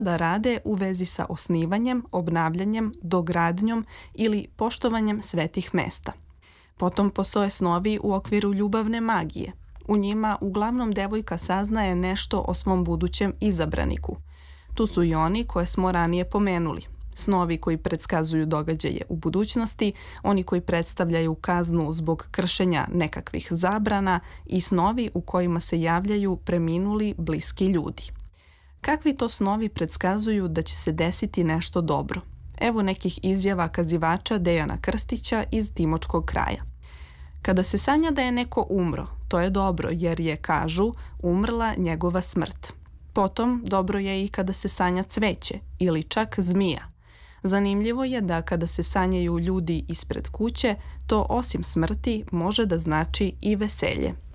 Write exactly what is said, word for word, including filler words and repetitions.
da rade u vezi sa osnivanjem, obnavljanjem, dogradnjom ili poštovanjem svetih mesta. Potom postoje snovi u okviru ljubavne magije. U njima uglavnom devojka saznaje nešto o svom budućem izabraniku. Tu su i oni koje smo ranije pomenuli. Snovi koji predskazuju događaje u budućnosti, oni koji predstavljaju kaznu zbog kršenja nekakvih zabrana i snovi u kojima se javljaju preminuli bliski ljudi. Kakvi to snovi predskazuju da će se desiti nešto dobro? Evo nekih izjava kazivača Dejana Krstića iz Timočkog kraja. Kada se sanja da je neko umro, to je dobro jer je, kažu, umrla njegova smrt. Potom dobro je i kada se sanja cveće ili čak zmija. Zanimljivo je da kada se sanjaju ljudi ispred kuće, to osim smrti može da znači i veselje.